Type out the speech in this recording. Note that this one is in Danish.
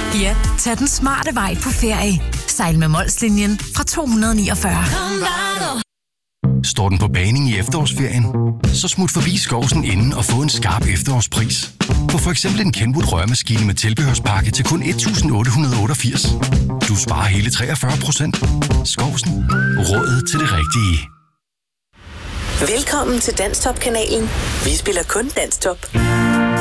Ja, tag den smarte vej på ferie. Sejl med Molslinjen fra 249. Står den på baning i efterårsferien? Så smut forbi Skovsen inden og få en skarp efterårspris. På for eksempel en Kenwood rørmaskine med tilbehørspakke til kun 1.888. Du sparer hele 43%. Skovsen. Rådet til det rigtige. Velkommen til Danstop-kanalen. Vi spiller kun Danstop.